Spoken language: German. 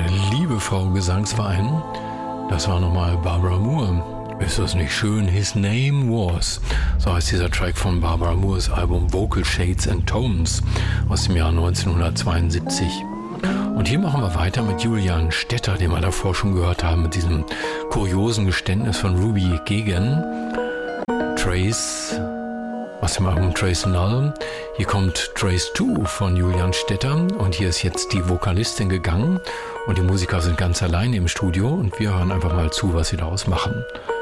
Liebe Frau Gesangsverein. Das war nochmal Barbara Moore. Ist das nicht schön? His Name Was. So heißt dieser Track von Barbara Moores Album Vocal Shades and Tones aus dem Jahr 1972. Und hier machen wir weiter mit Julian Stetter, den wir davor schon gehört haben, mit diesem kuriosen Geständnis von Ruby gegen Trace aus dem Album Trace Null. Hier kommt Trace 2 von Julian Stetter und hier ist jetzt die Vokalistin gegangen und die Musiker sind ganz alleine im Studio und wir hören einfach mal zu, was sie daraus machen.